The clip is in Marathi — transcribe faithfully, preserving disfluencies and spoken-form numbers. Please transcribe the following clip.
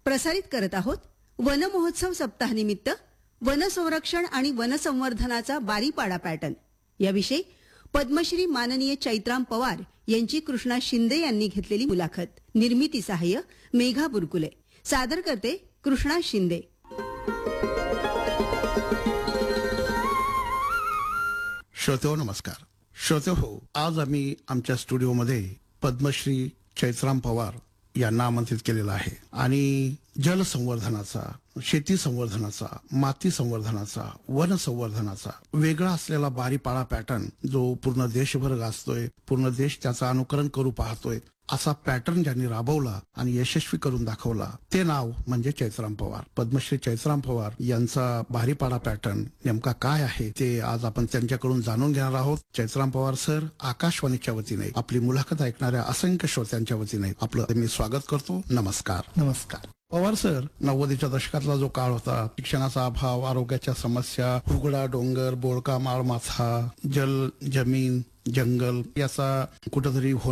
प्रसारित करत आहोत वन महोत्सव सप्ताहानिमित्त वन संरक्षण आणि वन संवर्धनाचा बारीपाडा पॅटर्न याविषयी पद्मश्री माननीय चैत्राम पवार यांची कृष्णा शिंदे यांनी घेतलेली मुलाखत. निर्मिती सहाय्य मेघा बुरकुले. सादर करते कृष्णा शिंदे. श्रोतेहो नमस्कार. श्रोतेहो, आज आम्ही आमच्या स्टुडिओमध्ये पद्मश्री चैत्राम पवार यांना आमंत्रित केलेला आहे आणि जल संवर्धनाचा, शेती संवर्धनाचा, माती संवर्धनाचा, वन संवर्धनाचा वेगळा असलेला बारीपाडा पॅटर्न जो पूर्ण देशभर गाजतोय, पूर्ण देश त्याचं अनुकरण करू पाहतोय, असा पॅटर्न ज्यांनी राबवला आणि यशस्वी करून दाखवला ते नाव म्हणजे चैत्राम पवार. पद्मश्री चैत्राम पवार यांचा बारीपाडा पॅटर्न नेमका काय आहे ते आज आपण त्यांच्याकडून जाणून घेणार आहोत. चैत्राम पवार सर, आकाशवाणीच्या वतीने आपली मुलाखत ऐकणाऱ्या असंख्य श्रोत्यांच्या वतीने आपलं मी स्वागत करतो. नमस्कार. नमस्कार. पवार सर, नव्वदीच्या दशकातला जो काळ होता, शिक्षणाचा अभाव, आरोग्याच्या समस्या, उघडा डोंगर, बोळका माळ माथा, जल, जमीन, जंगल याचा कुठेतरी